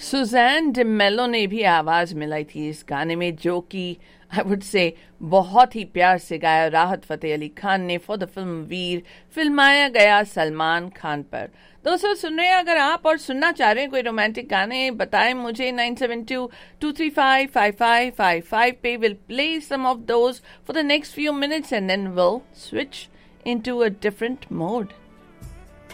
Suzanne D'Mello ने भी आवाज मिलाई थी इस गाने में, जो कि आई वुड से बहुत ही प्यार से गाया राहत फतेह अली खान ने फॉर द फिल्म वीर, फिल्माया गया सलमान खान पर। दोस्तों सुन रहे हैं, अगर आप और सुनना चाह रहे हैं कोई रोमांटिक गाने, बताएं मुझे 9722355555 पे। Will play some of those for the next few minutes and then will switch into a different mode.